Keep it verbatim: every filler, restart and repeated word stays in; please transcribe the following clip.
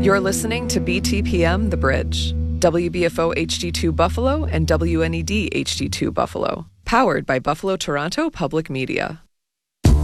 You're listening to B T P M The Bridge, W B F O H D two Buffalo and W N E D H D two Buffalo, powered by Buffalo Toronto Public Media.